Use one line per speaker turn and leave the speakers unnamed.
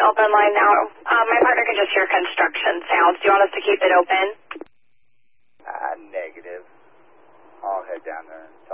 open line now. My partner can just hear construction sounds. Do you want us to keep it open?
Negative. I'll head down there.